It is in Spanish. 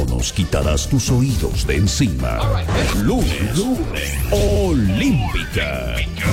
No nos quitarás tus oídos de encima. Lunes Olímpica.